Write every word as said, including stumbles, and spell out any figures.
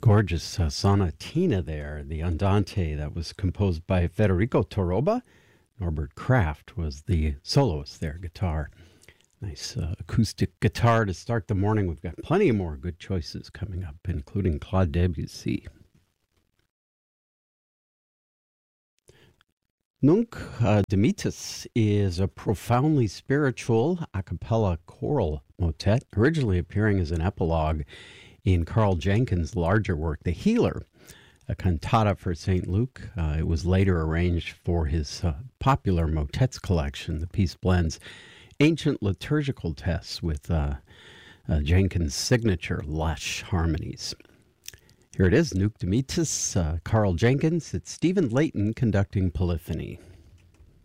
Gorgeous uh, sonatina there, the Andante that was composed by Federico Toroba. Norbert Kraft was the soloist there, guitar. Nice uh, acoustic guitar to start the morning. We've got plenty more good choices coming up, including Claude Debussy. Nunc uh, Dimittis is a profoundly spiritual a cappella choral motet, originally appearing as an epilogue in Carl Jenkins' larger work, The Healer, a cantata for Saint Luke. Uh, it was later arranged for his uh, popular motets collection. The piece blends ancient liturgical texts with uh, uh, Jenkins' signature lush harmonies. Here it is, Nunc Dimittis, uh, Carl Jenkins. It's Stephen Layton conducting Polyphony.